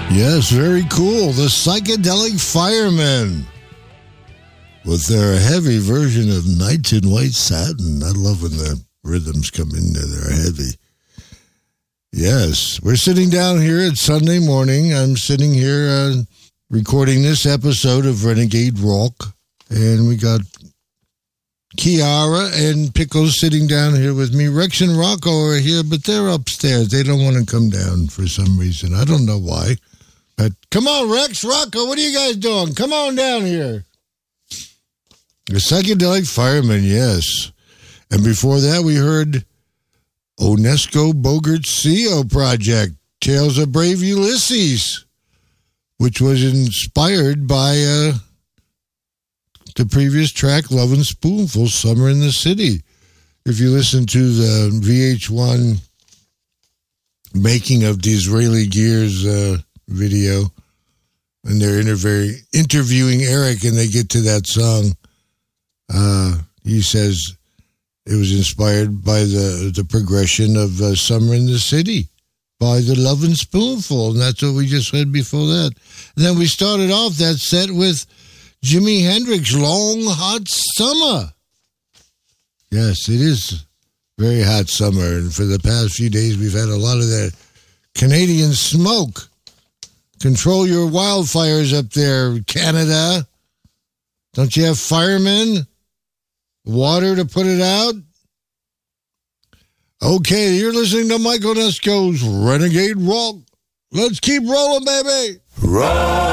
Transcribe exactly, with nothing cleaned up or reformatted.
Yes, very cool. The Psychedelic Firemen with their heavy version of Nights in White Satin. I love when the rhythms come in there. They're heavy. Yes, we're sitting down here. It's Sunday morning. I'm sitting here uh, recording this episode of Renegade Rock. And we got Kiara and Pickles sitting down here with me. Rex and Rocco are here, but they're upstairs. They don't want to come down for some reason. I don't know why. But come on, Rex, Rocco, what are you guys doing? Come on down here. The Psychedelic Firemen, yes. And before that, we heard Onesco Bogart's C O project, Tales of Brave Ulysses, which was inspired by uh, the previous track, Love and Spoonful, Summer in the City. If you listen to the V H one Making of Disraeli Gears uh, video, and they're interview- interviewing Eric, and they get to that song, uh, he says it was inspired by the, the progression of uh, Summer in the City by the Love and Spoonful, and that's what we just heard before that. And then we started off that set with Jimi Hendrix, Long Hot Summer. Yes, it is very hot summer, and for the past few days we've had a lot of that Canadian smoke. Control your wildfires up there, Canada. Don't you have firemen? Water to put it out? Okay, you're listening to Mike Onesco's Renegade Rock. Let's keep rolling, baby. Rock.